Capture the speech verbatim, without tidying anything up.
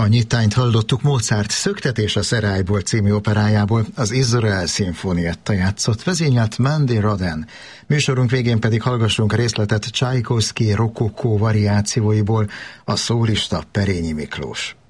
A nyitányt hallottuk Mozart Szöktetés a Szerályból című operájából, az Izrael szimfónietta játszott, vezényelt Mandy Roden. Műsorunk végén pedig hallgassunk részletet Csajkovszky rokokó variációiból, a szólista Perényi Miklós.